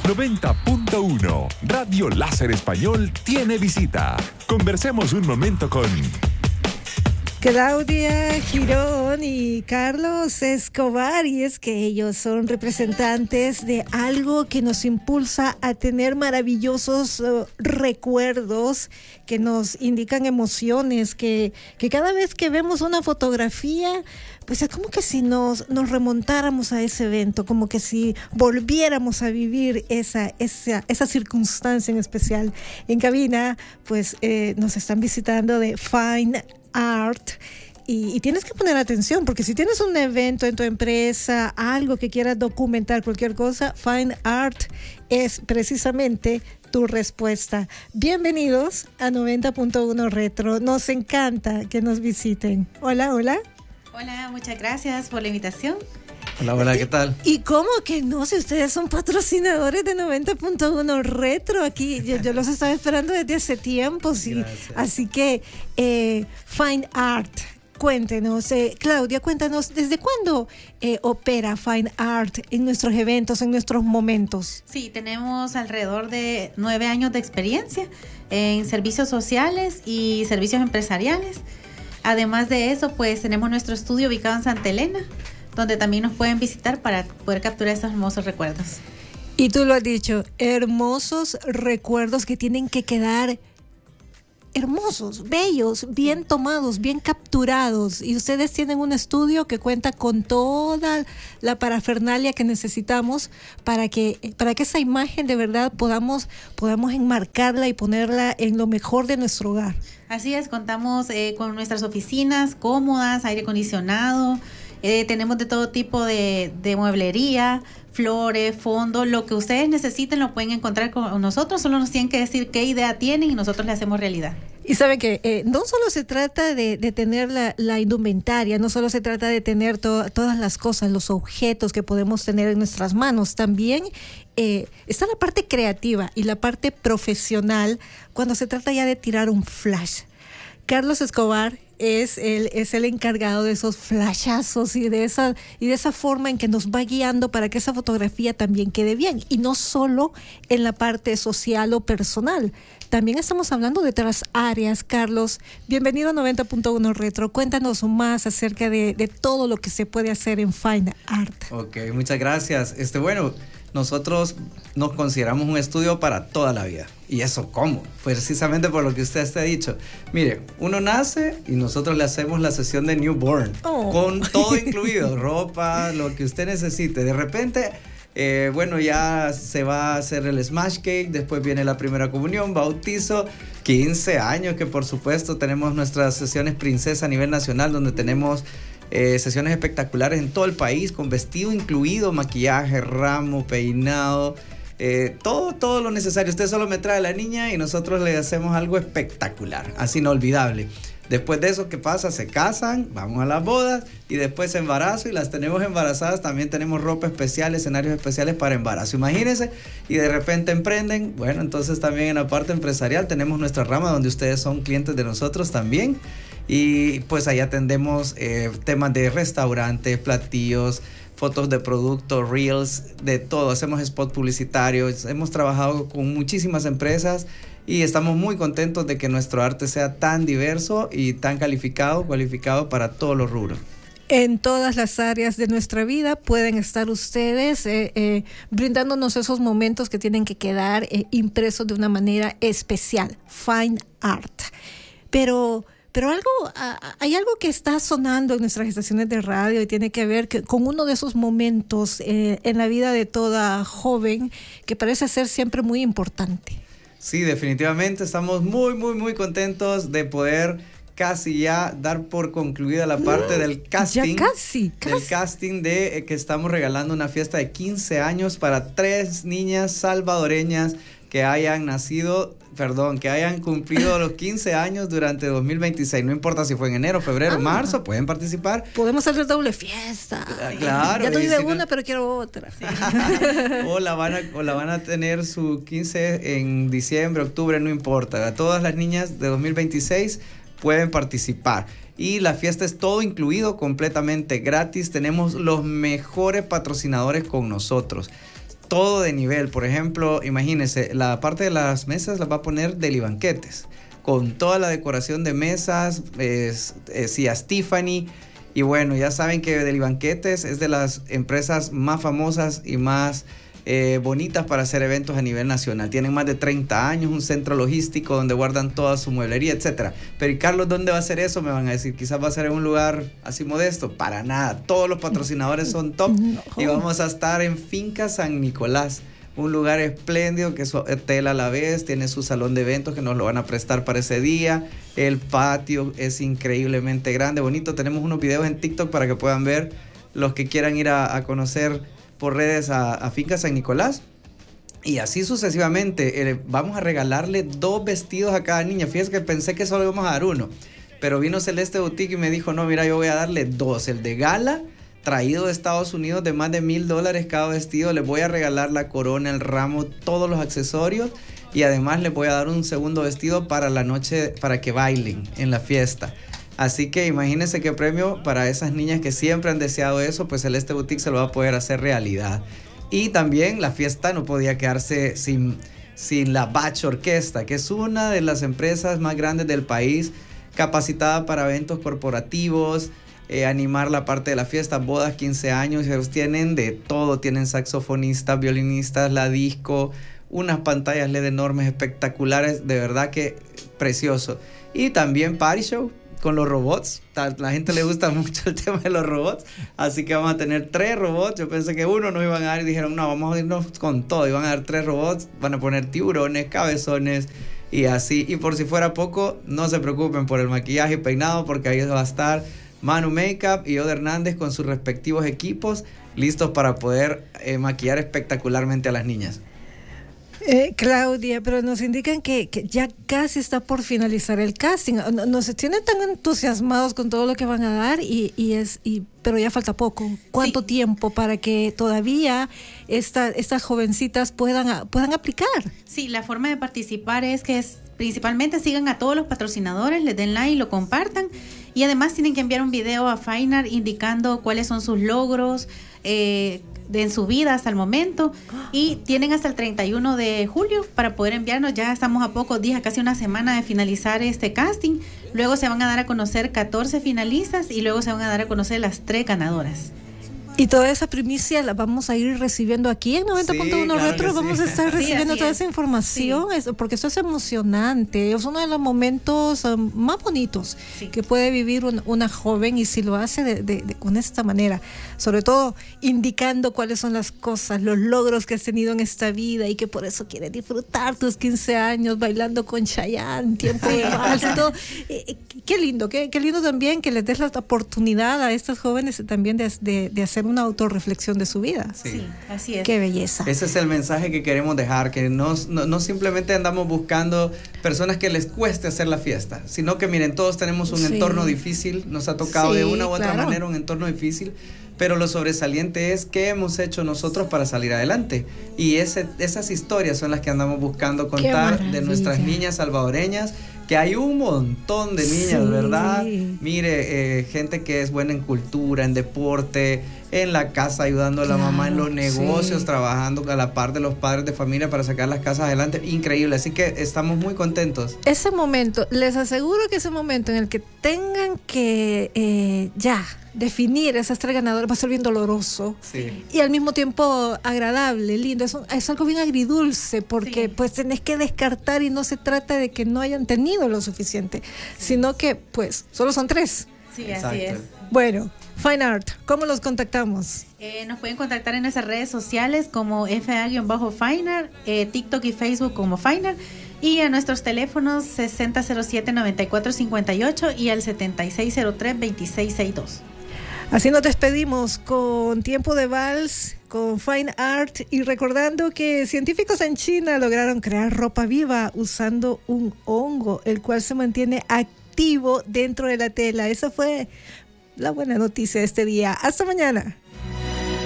90.1 Radio Láser Español tiene visita. Conversemos un momento con Claudia Girón y Carlos Escobar, y es que ellos son representantes de algo que nos impulsa a tener maravillosos recuerdos, que nos indican emociones, que cada vez que vemos una fotografía, pues es como que si nos remontáramos a ese evento, como que si volviéramos a vivir esa circunstancia en especial. En cabina, pues nos están visitando de Fine Art, y tienes que poner atención, porque si tienes un evento en tu empresa, algo que quieras documentar, cualquier cosa, Fine Art es precisamente tu respuesta. Bienvenidos a 90.1 Retro. Nos encanta que nos visiten. Hola, hola. Hola, muchas gracias por la invitación. Hola, hola, ¿qué tal? ¿Y cómo que no? Si ustedes son patrocinadores de 90.1 Retro, aquí yo los estaba esperando desde hace tiempo, sí. Así que Fine Art, cuéntenos, Claudia, cuéntanos, ¿desde cuándo opera Fine Art en nuestros eventos, en nuestros momentos? Sí, tenemos alrededor de 9 años de experiencia en servicios sociales y servicios empresariales. Además de eso, pues tenemos nuestro estudio ubicado en Santa Elena, donde también nos pueden visitar para poder capturar estos hermosos recuerdos. Y tú lo has dicho, hermosos recuerdos que tienen que quedar hermosos, bellos, bien tomados, bien capturados. Y ustedes tienen un estudio que cuenta con toda la parafernalia que necesitamos para que esa imagen de verdad podamos enmarcarla y ponerla en lo mejor de nuestro hogar. Así es, contamos con nuestras oficinas cómodas, aire acondicionado. Tenemos de todo tipo de mueblería, flores, fondo, lo que ustedes necesiten lo pueden encontrar con nosotros, solo nos tienen que decir qué idea tienen y nosotros le hacemos realidad. Y saben que no solo se trata de tener la indumentaria, no solo se trata de tener todas las cosas, los objetos que podemos tener en nuestras manos, también está la parte creativa y la parte profesional cuando se trata ya de tirar un flash. Carlos Escobar es el encargado de esos flashazos y de esa forma en que nos va guiando para que esa fotografía también quede bien, y no solo en la parte social o personal. También estamos hablando de otras áreas. Carlos, bienvenido a 90.1 Retro. Cuéntanos más acerca de todo lo que se puede hacer en Fine Art. Ok, muchas gracias. Bueno, nosotros nos consideramos un estudio para toda la vida. ¿Y eso cómo? Precisamente por lo que usted ha dicho. Mire, uno nace y nosotros le hacemos la sesión de newborn, con todo incluido, ropa, lo que usted necesite. De repente, ya se va a hacer el smash cake, después viene la primera comunión, bautizo, 15 años, que por supuesto tenemos nuestras sesiones princesa a nivel nacional, donde tenemos sesiones espectaculares en todo el país, con vestido incluido, maquillaje, ramo, peinado, todo lo necesario. Usted solo me trae a la niña y nosotros le hacemos algo espectacular, así inolvidable. Después de eso, ¿qué pasa? Se casan, vamos a las bodas y después embarazo, y las tenemos embarazadas. También tenemos ropa especial, escenarios especiales para embarazo. Imagínense, y de repente emprenden. Bueno, entonces también en la parte empresarial tenemos nuestra rama donde ustedes son clientes de nosotros también. Y pues ahí atendemos temas de restaurantes, platillos, fotos de productos, reels, de todo. Hacemos spot publicitarios, hemos trabajado con muchísimas empresas y estamos muy contentos de que nuestro arte sea tan diverso y tan cualificado para todos los rubros. En todas las áreas de nuestra vida pueden estar ustedes brindándonos esos momentos que tienen que quedar impresos de una manera especial. Fine Art. Pero hay algo que está sonando en nuestras estaciones de radio y tiene que ver con uno de esos momentos en la vida de toda joven que parece ser siempre muy importante. Sí, definitivamente estamos muy, muy, muy contentos de poder casi ya dar por concluida la parte del casting. Ya casi. Del casting de que estamos regalando una fiesta de 15 años para 3 niñas salvadoreñas que hayan cumplido los 15 años durante 2026. No importa si fue en enero, febrero, marzo, pueden participar. Podemos hacer doble fiesta. Claro. Ya tuve una, pero quiero otra. Sí. o la van a tener su 15 en diciembre, octubre, no importa. Todas las niñas de 2026 pueden participar. Y la fiesta es todo incluido, completamente gratis. Tenemos los mejores patrocinadores con nosotros. todo de nivel. Por ejemplo, imagínense, la parte de las mesas las va a poner Delibanquetes, con toda la decoración de mesas, sillas Tiffany. Y bueno, ya saben que Delibanquetes es de las empresas más famosas y más bonitas para hacer eventos a nivel nacional. Tienen más de 30 años, un centro logístico donde guardan toda su mueblería, etcétera. Pero ¿y Carlos, dónde va a ser eso? Me van a decir, quizás va a ser en un lugar así modesto. Para nada, todos los patrocinadores son top. Y vamos a estar en Finca San Nicolás, un lugar espléndido que es hotel a la vez, tiene su salón de eventos que nos lo van a prestar para ese día. El patio es increíblemente grande, bonito. Tenemos unos videos en TikTok para que puedan ver los que quieran ir a conocer por redes a Finca San Nicolás. Y así sucesivamente. Vamos a regalarle 2 vestidos a cada niña. Fíjense que pensé que solo íbamos a dar uno, pero vino Celeste Boutique y me dijo, no, mira, yo voy a darle 2. El de gala, traído de Estados Unidos, de más de $1,000 cada vestido. Les voy a regalar la corona, el ramo, todos los accesorios. Y además les voy a dar un segundo vestido para la noche, para que bailen en la fiesta. Así que imagínense qué premio para esas niñas que siempre han deseado eso, pues Celeste Boutique se lo va a poder hacer realidad. Y también la fiesta no podía quedarse sin la Bach Orquesta, que es una de las empresas más grandes del país, capacitada para eventos corporativos, animar la parte de la fiesta, bodas, 15 años. Ellos tienen de todo, tienen saxofonistas, violinistas, la disco, unas pantallas LED enormes, espectaculares, de verdad que precioso. Y también party show con los robots. La gente le gusta mucho el tema de los robots, así que vamos a tener 3 robots. Yo pensé que uno nos iban a dar y dijeron, no, vamos a irnos con todo. Iban a dar 3 robots, van a poner tiburones, cabezones y así. Y por si fuera poco, no se preocupen por el maquillaje y peinado, porque ahí va a estar Manu Makeup y Oda Hernández con sus respectivos equipos, listos para poder maquillar espectacularmente a las niñas. Claudia, pero nos indican que ya casi está por finalizar el casting. Nos tienen tan entusiasmados con todo lo que van a dar pero ya falta poco. ¿Cuánto tiempo para que todavía estas jovencitas puedan aplicar? Sí, la forma de participar es que principalmente sigan a todos los patrocinadores, les den like, lo compartan, y además tienen que enviar un video a Fine Art indicando cuáles son sus logros en su vida hasta el momento, y tienen hasta el 31 de julio para poder enviarnos. Ya estamos a pocos días, casi una semana de finalizar este casting. Luego se van a dar a conocer 14 finalistas y luego se van a dar a conocer las 3 ganadoras. Y toda esa primicia la vamos a ir recibiendo aquí en 90.1 claro Retro. Vamos a estar recibiendo toda esa información, porque eso es emocionante. Es uno de los momentos más bonitos que puede vivir una joven, y si lo hace con esta manera, sobre todo indicando cuáles son las cosas, los logros que has tenido en esta vida y que por eso quieres disfrutar tus 15 años bailando con Chayanne, tiempo de vals y todo. Qué lindo también que les des la oportunidad a estas jóvenes también de hacer una autorreflexión de su vida. Sí, así es. Qué belleza. Ese es el mensaje que queremos dejar, que no simplemente andamos buscando personas que les cueste hacer la fiesta, sino que miren, todos tenemos un entorno difícil, nos ha tocado de una u otra manera un entorno difícil, pero lo sobresaliente es qué hemos hecho nosotros para salir adelante, y esas historias son las que andamos buscando contar de nuestras niñas salvadoreñas, que hay un montón de niñas, ¿verdad? Mire, gente que es buena en cultura, en deporte, en la casa ayudando a la mamá en los negocios, trabajando a la par de los padres de familia para sacar las casas adelante. Increíble, así que estamos muy contentos. Ese momento, les aseguro que ese momento en el que tengan que definir esas 3 ganadoras va a ser bien doloroso, y al mismo tiempo agradable, lindo. Es algo bien agridulce, porque pues tenés que descartar, y no se trata de que no hayan tenido lo suficiente, sino que pues solo son 3. Sí, así es. Bueno, Fine Art, ¿cómo los contactamos? Nos pueden contactar en nuestras redes sociales como FA-Fine Art, TikTok y Facebook como Fine Art, y a nuestros teléfonos 6007-9458 y al 7603-2662. Así nos despedimos con Tiempo de Vals, con Fine Art, y recordando que científicos en China lograron crear ropa viva usando un hongo, el cual se mantiene activo dentro de la tela. Esa fue la buena noticia de este día. Hasta mañana.